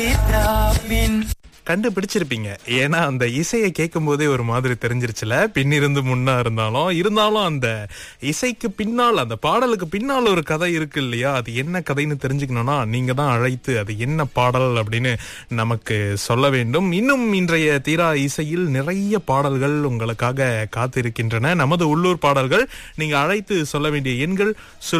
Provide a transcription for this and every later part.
கண்டுபிடிச்சிருப்பீங்க. ஏன்னா அந்த இசையை கேட்கும் போதே ஒரு மாதிரி தெரிஞ்சிருச்சுல, பின்னிருந்து முன்னா இருந்தாலும் அந்த இசைக்கு பின்னால், அந்த பாடலுக்கு பின்னால் ஒரு கதை இருக்கு இல்லையா? அது என்ன கதைன்னு தெரிஞ்சுக்கணும்னா நீங்க தான் அழைத்து அது என்ன பாடல் அப்படின்னு நமக்கு சொல்ல வேண்டும். இன்னும் இன்றைய தீரா இசையில் நிறைய பாடல்கள் உங்களுக்காக காத்திருக்கின்றன. நமது உள்ளூர் பாடல்கள். நீங்க அழைத்து சொல்ல வேண்டிய எண்கள்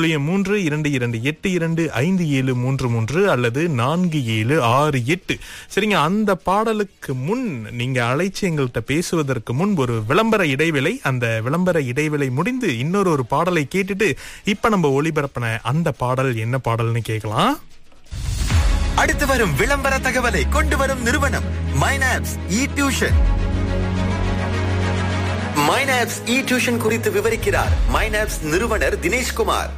0322825733 அல்லது 4768. சரிங்க, அந்த பாடலுக்கு முன் நீங்க அழைச்சி எங்கள்கிட்ட பேசுவதற்கு முன் ஒரு விளம்பர இடைவேளை. அந்த விளம்பர இடைவேளை முடிந்து இன்னொரு பாடலை கேட்டுட்டு இப்ப நம்ம ஒளிபரப்பின அந்த பாடல் என்ன பாடல்னு கேட்கலாம். அடுத்து வரும் விளம்பர தகவலை கொண்டு வரும் நிறுவனம் மைனாப்ஸ் இ-டியூஷன். மைனாப்ஸ் இ-டியூஷன் குறித்து விவரிக்கிறார் மைனாப்ஸ் நிறுவனர் தினேஷ்குமார்.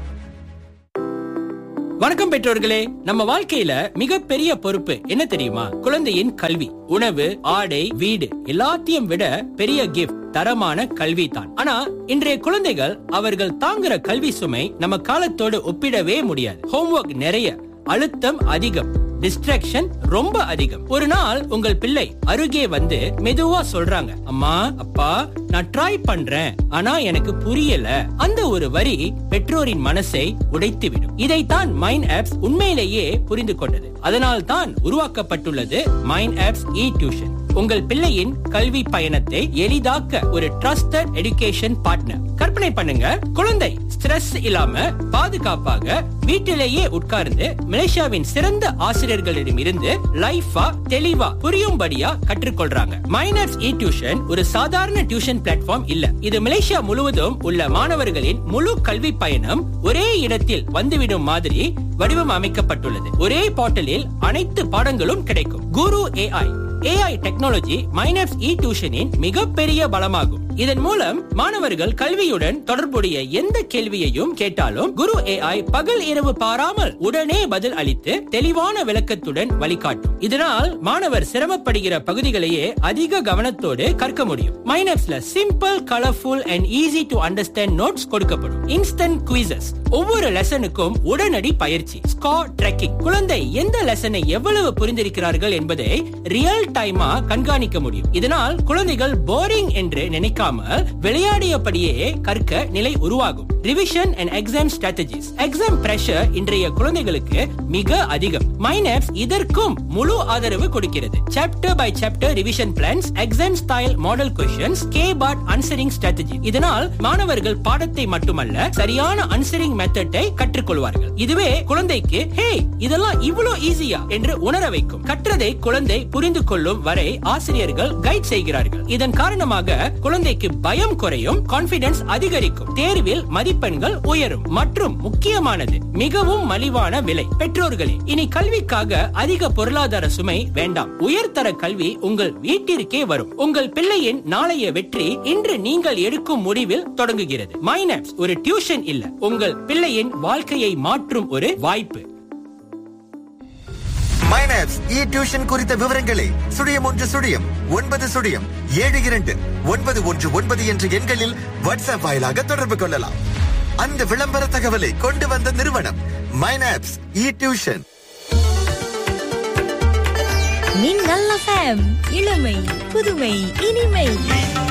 வணக்கம் பெற்றோர்களே. நம்ம வாழ்க்கையில மிகப்பெரிய பொறுப்பு என்ன தெரியுமா? குழந்தையின் கல்வி. உணவு, ஆடை, வீடு எல்லாத்தையும் விட பெரிய கிஃப்ட் தரமான கல்வி தான். ஆனா இன்றைய குழந்தைகள் அவர்கள் தாங்குற கல்வி சுமை நம்ம காலத்தோடு ஒப்பிடவே முடியாது. ஹோம்வொர்க் நிறைய, அழுத்தம் அதிகம், டிஸ்ட்ராக்ஷன் ரொம்ப அதிகம். ஒரு நாள் உங்கள் பிள்ளை அருகே வந்து மெதுவா சொல்றாங்க, அம்மா அப்பா நான் ட்ரை பண்றேன் ஆனா எனக்கு புரியல. அந்த ஒரு வரி பெற்றோரின் மனசை உடைத்துவிடும். இதைத்தான் மைனாப்ஸ் உண்மையிலேயே புரிந்து கொண்டது. அதனால் தான் உருவாக்கப்பட்டுள்ளது மைனாப்ஸ் இ-டியூஷன். உங்கள் பிள்ளையின் கல்வி பயணத்தை எளிதாக்க ஒரு ட்ரஸ்டட் எஜுகேஷன் பார்ட்னர். கற்பனை பண்ணுங்க, குழந்தை ஸ்ட்ரெஸ் இல்லாம பாதுகாப்பாக வீட்டிலேயே உட்கார்ந்து மலேசியாவின் சிறந்த ஆசிரியர்களிடம் இருந்து லைஃபா தெளிவா புரியும்படியா கற்றுக்கொள்றாங்க. மைனாப்ஸ் இ-டியூஷன் ஒரு சாதாரண டியூஷன் பிளாட்ஃபார்ம் இல்ல. இது மலேசியா முழுவதும் உள்ள மாணவர்களின் முழு கல்வி பயணம் ஒரே இடத்தில் வந்துவிடும் மாதிரி வடிவம் அமைக்கப்பட்டுள்ளது. ஒரே போர்ட்டலில் அனைத்து பாடங்களும் கிடைக்கும். குரு ஏஐ டெக்னாலஜி மைனாப்ஸ் இ-டியூஷனின் மிகப்பெரிய பலமாகும். இதன் மூலம் மாணவர்கள் கல்வியுடன் தொடர்புடைய எந்த கேள்வியையும் கேட்டாலும் குரு ஏஐ பகல் இரவு பாராமல் உடனே பதில் அளித்து தெளிவான விளக்கத்துடன் வழிகாட்டும். இதனால் மாணவர் சிரமப்படுகிற பகுதிகளையே அதிக கவனத்தோடு கற்க முடியும். மைனாப்ஸ்ல simple, colourful and easy to understand notes கொடுக்கப்படும். இன்ஸ்டன்ட் குவிசஸ், ஒவ்வொரு லெசனுக்கும் உடனடி பயிற்சி. ஸ்கோர் ட்ராக்கிங், குழந்தை எந்த லெசனை எவ்வளவு புரிந்திருக்கிறார்கள் என்பதை ரியல் டைமா கண்காணிக்க முடியும். இதனால் குழந்தைகள் போரிங் என்று நினைக்க விளையாடியபடியே கற்க நிலை உருவாகும். Revision and exam strategies, exam pressure இன்றைய குழந்தைகளுக்கு மிக அதிகம். மைனாப்ஸ் இதற்கும் முழு ஆதரவு கொடுக்கிறது. Chapter by chapter revision plans, exam style model questions, K-BART answering strategy. இதனால் மாணவர்கள் பாடத்தை மட்டுமல்ல சரியான ஆன்சரிங் மெத்தடை கற்றுக்கொள்வார்கள். இதுவே குழந்தைக்கு ஹே இதெல்லாம் இவ்வளவு ஈஸியா என்று உணர வைக்கும். கற்றதை குழந்தை புரிந்து கொள்ளும் வரை ஆசிரியர்கள் கைட் செய்கிறார்கள். இதன் காரணமாக குழந்தை பயம் குறையும், கான்பிடன்ஸ் அதிகரிக்கும், தேர்வில் மதிப்பெண்கள் உயரும் மற்றும் முக்கியமானது மிகவும் மலிவான விலை. பெற்றோர்களே, இனி கல்விக்காக அதிக பொருளாதார சுமை வேண்டாம். உயர்தர கல்வி உங்கள் வீட்டிற்கே வரும். உங்கள் பிள்ளையின் நாளைய வெற்றி இன்று நீங்கள் எடுக்கும் முடிவில் தொடங்குகிறது. மைனாப்ஸ் ஒரு டியூஷன் இல்ல, உங்கள் பிள்ளையின் வாழ்க்கையை மாற்றும் ஒரு வாய்ப்பு. மைனாப்ஸ் இ-டியூஷன் குறித்த விவரங்களை 0109729119 என்ற எண்களில் வாட்ஸ்அப் வாயிலாக தொடர்பு கொள்ளலாம். அந்த விளம்பர தகவலை கொண்டு வந்த நிறுவனம் மைனாப்ஸ் இ-டியூஷன். மின்னல் FM, இளமை புதுமை இனிமை.